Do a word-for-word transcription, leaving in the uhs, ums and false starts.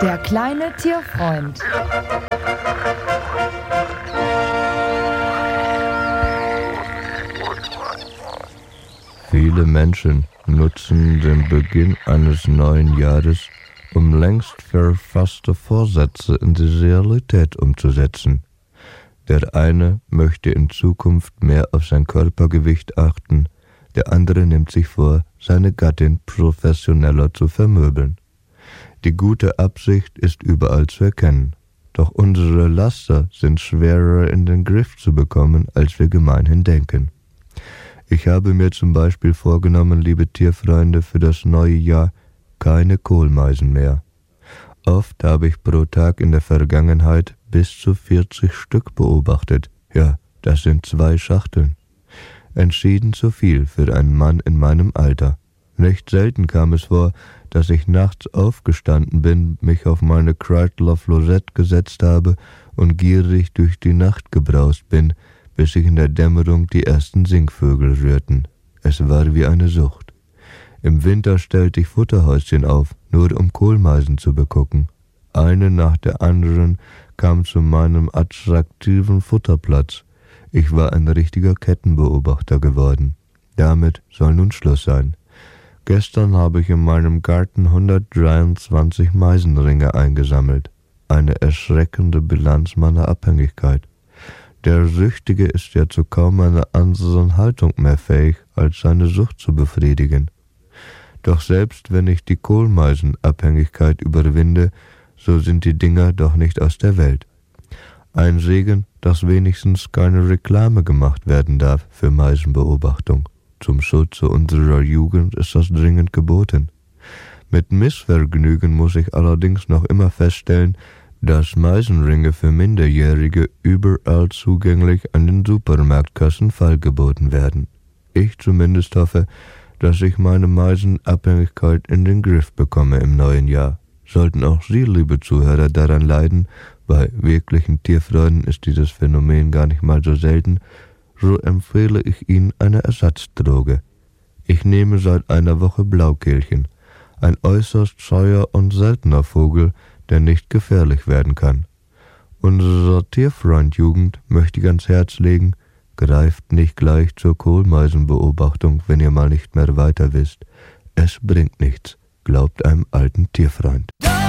Der kleine Tierfreund. Viele Menschen nutzen den Beginn eines neuen Jahres, um längst verfasste Vorsätze in die Realität umzusetzen. Der eine möchte in Zukunft mehr auf sein Körpergewicht achten, der andere nimmt sich vor, seine Gattin professioneller zu vermöbeln. Die gute Absicht ist überall zu erkennen, doch unsere Laster sind schwerer in den Griff zu bekommen, als wir gemeinhin denken. Ich habe mir zum Beispiel vorgenommen, liebe Tierfreunde, für das neue Jahr keine Kohlmeisen mehr. Oft habe ich pro Tag in der Vergangenheit bis zu vierzig Stück beobachtet. Ja, das sind zwei Schachteln. Entschieden zu viel für einen Mann in meinem Alter. Nicht selten kam es vor, dass ich nachts aufgestanden bin, mich auf meine Chrysler Flosette gesetzt habe und gierig durch die Nacht gebraust bin, bis sich in der Dämmerung die ersten Singvögel rührten. Es war wie eine Sucht. Im Winter stellte ich Futterhäuschen auf, nur um Kohlmeisen zu begucken. Eine nach der anderen kam zu meinem attraktiven Futterplatz. Ich war ein richtiger Kettenbeobachter geworden. Damit soll nun Schluss sein. Gestern habe ich in meinem Garten hundertdreiundzwanzig Meisenringe eingesammelt. Eine erschreckende Bilanz meiner Abhängigkeit. Der Süchtige ist ja zu kaum einer anderen Haltung mehr fähig, als seine Sucht zu befriedigen. Doch selbst wenn ich die Kohlmeisenabhängigkeit überwinde, so sind die Dinger doch nicht aus der Welt. Ein Segen, dass wenigstens keine Reklame gemacht werden darf für Meisenbeobachtung. Zum Schutze unserer Jugend ist das dringend geboten. Mit Missvergnügen muss ich allerdings noch immer feststellen, dass Meisenringe für Minderjährige überall zugänglich an den Supermarktkassen feilgeboten werden. Ich zumindest hoffe, dass ich meine Meisenabhängigkeit in den Griff bekomme im neuen Jahr. Sollten auch Sie, liebe Zuhörer, daran leiden, bei wirklichen Tierfreunden ist dieses Phänomen gar nicht mal so selten, so empfehle ich Ihnen eine Ersatzdroge. Ich nehme seit einer Woche Blaukehlchen, ein äußerst scheuer und seltener Vogel, der nicht gefährlich werden kann. Unserer Tierfreund-Jugend möchte ich ans Herz legen, greift nicht gleich zur Kohlmeisenbeobachtung, wenn ihr mal nicht mehr weiter wisst. Es bringt nichts, glaubt einem alten Tierfreund.